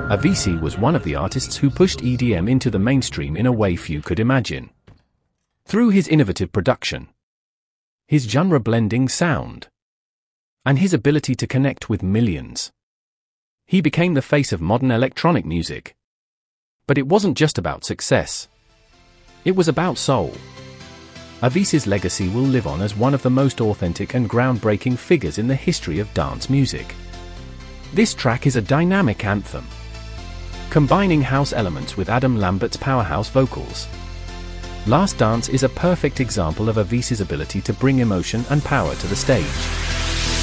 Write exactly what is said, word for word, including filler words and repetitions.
Avicii was one of the artists who pushed E D M into the mainstream in a way few could imagine. Through his innovative production, his genre-blending sound, and his ability to connect with millions, he became the face of modern electronic music. But it wasn't just about success. It was about soul. Avicii's legacy will live on as one of the most authentic and groundbreaking figures in the history of dance music. This track is a dynamic anthem, combining house elements with Adam Lambert's powerhouse vocals. Last Dance is a perfect example of Avicii's ability to bring emotion and power to the stage.